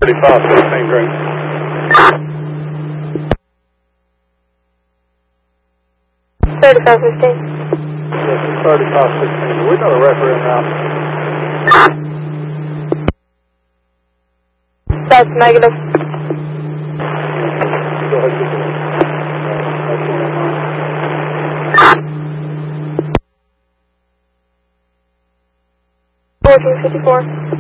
3516 green. 3515. Yes, it's 3516. We got a referendum now. That's negative. Go ahead, get it. That's 1454.